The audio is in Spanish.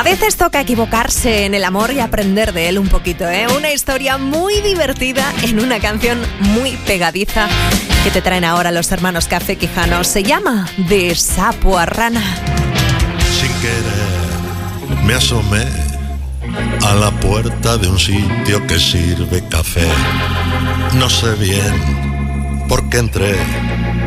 veces toca equivocarse en el amor y aprender de él un poquito, ¿eh? Una historia muy divertida en una canción muy pegadiza que te traen ahora los hermanos Café Quijano. Se llama De sapo a rana. Sin querer me asomé a la puerta de un sitio que sirve café. No sé bien por qué entré,